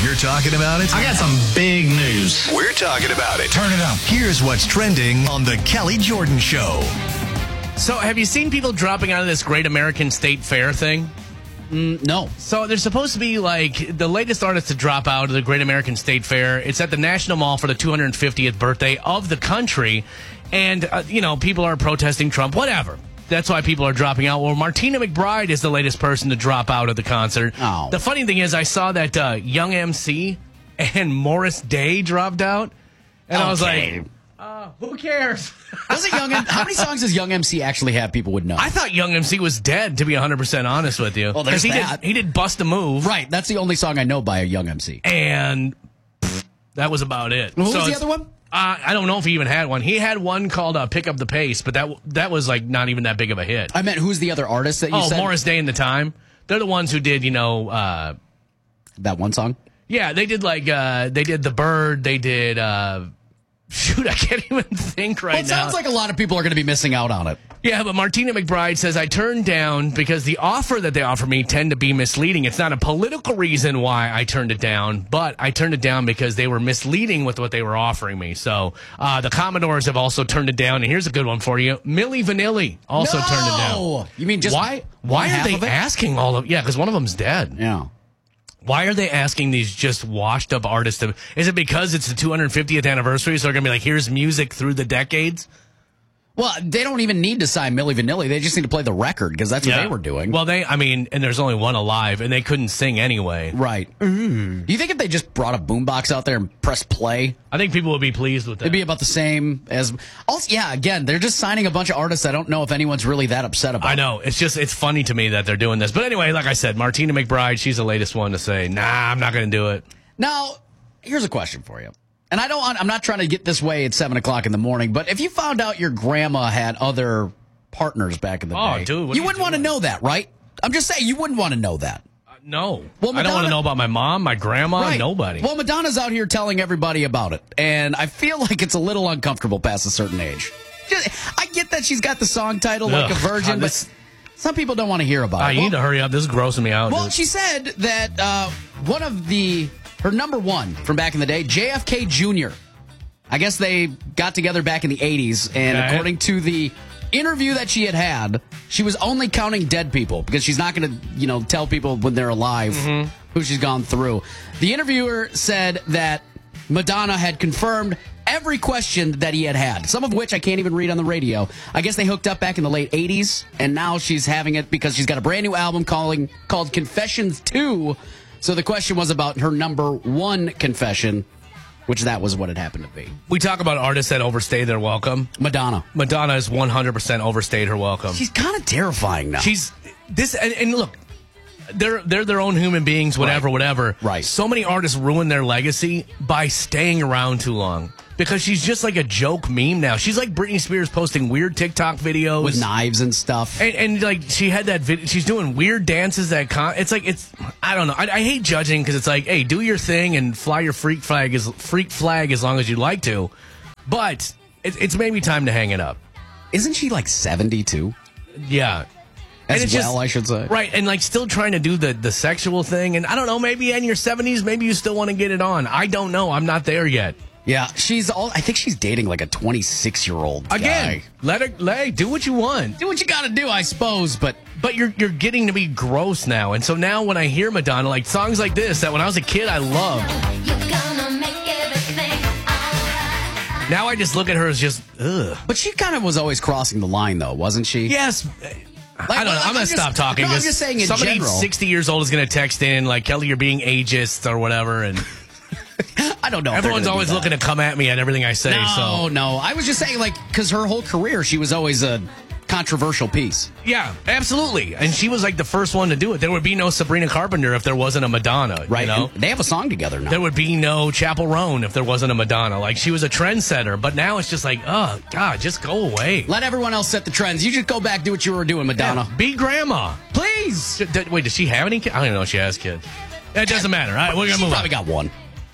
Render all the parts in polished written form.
You're talking about it? I got some big news. We're talking about it. Turn it up. Here's what's trending on The Kelly Jordan Show. So, have you seen people dropping out of this Great American State Fair thing? No. So, there's supposed to be, like, the latest artist to drop out of the Great American State Fair. It's at the National Mall for the 250th birthday of the country. And, people are protesting Trump, whatever. That's why people are dropping out. Well, Martina McBride is the latest person to drop out of the concert. Oh. The funny thing is, I saw that Young MC and Morris Day dropped out. And I was like, who cares? How many songs does Young MC actually have people would know? I thought Young MC was dead, to be 100% honest with you. Well, there's that. He did Bust a Move. Right, that's the only song I know by a Young MC. And that was about it. What was the other one? I don't know if he even had one. He had one called Pick Up the Pace, but that was like not even that big of a hit. I meant, who's the other artist that you said? Morris Day and the Time. They're the ones who did, that one song? Yeah, they did they did The Bird, they did, shoot, I can't even think right now. It sounds like a lot of people are going to be missing out on it. Yeah, but Martina McBride says, I turned down because the offer that they offer me tend to be misleading. It's not a political reason why I turned it down, but I turned it down because they were misleading with what they were offering me. So the Commodores have also turned it down. And here's a good one for you. Milli Vanilli also turned it down. You mean just why are they asking all of... Yeah, because one of them's dead. Yeah. Why are they asking these just washed up artists? Is it because it's the 250th anniversary, so they're going to be like, here's music through the decades? Well, they don't even need to sign Milli Vanilli. They just need to play the record because that's what they were doing. Well, and there's only one alive, and they couldn't sing anyway. Right. Do you think if they just brought a boombox out there and pressed play? I think people would be pleased with that. It'd be about the same as... Also, yeah, again, they're just signing a bunch of artists I don't know if anyone's really that upset about. I know. It's funny to me that they're doing this. But anyway, like I said, Martina McBride, she's the latest one to say, nah, I'm not going to do it. Now, here's a question for you. And I'm not trying to get this way at 7 o'clock in the morning, but if you found out your grandma had other partners back in the day, dude, you wouldn't want to know that, right? I'm just saying, you wouldn't want to know that. No. Well, I don't want to know about my mom, my grandma, nobody. Well, Madonna's out here telling everybody about it, and I feel like it's a little uncomfortable past a certain age. I get that she's got the song title like a virgin, but some people don't want to hear about it. You need to hurry up. This is grossing me out. Well, she said that one of her number one from back in the day, JFK Jr. I guess they got together back in the 80s, and according to the interview that she had, she was only counting dead people because she's not going to, tell people when they're alive who she's gone through. The interviewer said that Madonna had confirmed every question that he had, some of which I can't even read on the radio. I guess they hooked up back in the late 80s, and now she's having it because she's got a brand new album called Confessions 2. So the question was about her number one confession, which that was what it happened to be. We talk about artists that overstay their welcome. Madonna has 100% overstayed her welcome. She's kind of terrifying now. She's this, and look, they're their own human beings, whatever. Right. So many artists ruin their legacy by staying around too long. Because she's just like a joke meme now. She's like Britney Spears posting weird TikTok videos. With knives and stuff. And like, she had that video. She's doing weird dances I don't know. I hate judging because it's like, hey, do your thing and fly your freak flag as long as you'd like to. But it's maybe time to hang it up. Isn't she like 72? Yeah. I should say. Right, and like still trying to do the sexual thing. And I don't know, maybe in your 70s, maybe you still want to get it on. I don't know. I'm not there yet. Yeah, I think she's dating like a 26-year-old guy. Again, let her do what you want. Do what you got to do, I suppose, but you're getting to be gross now. And so now when I hear Madonna, like songs like this that when I was a kid I loved. Now I just look at her as just ugh. But she kind of was always crossing the line though, wasn't she? Yes. I don't know. I'm going to stop talking. No, I'm just saying in somebody general. 60 years old is going to text in like, Kelly, you're being ageist or whatever, and I don't know. Everyone's always looking to come at me at everything I say. No. I was just saying, like, because her whole career, she was always a controversial piece. Yeah, absolutely. And she was like the first one to do it. There would be no Sabrina Carpenter if there wasn't a Madonna. Right. You know? They have a song together now. There would be no Chappell Roan if there wasn't a Madonna. Like, she was a trendsetter. But now it's just like, oh, God, just go away. Let everyone else set the trends. You just go back, do what you were doing, Madonna. Yeah, be grandma. Please. Wait, does she have any kids? I don't even know if she has kids. It doesn't matter. All right, we're going to move on. She probably got one.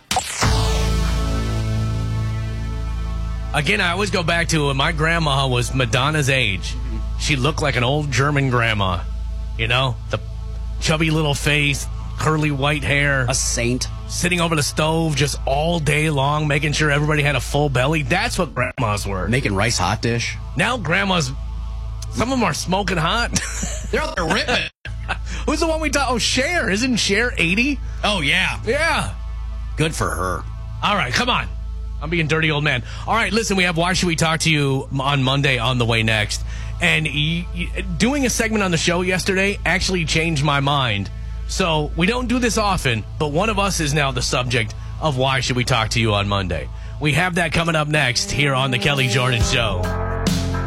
Again, I always go back to when my grandma was Madonna's age. She looked like an old German grandma. You know? The chubby little face, curly white hair. A saint. sitting over the stove just all day long, making sure everybody had a full belly. That's what grandmas were. Making rice hot dish. Now grandmas, some of them are smoking hot. They're out there ripping. Who's the one we talked? Oh, Cher. Isn't Cher 80? Oh, yeah. Yeah. Good for her. All right, come on. I'm being dirty old man. All right, listen, we have Why Should We Talk to You on Monday on the way next. And doing a segment on the show yesterday actually changed my mind. So we don't do this often, but one of us is now the subject of Why Should We Talk to You on Monday. We have that coming up next here on The Kelly Jordan Show.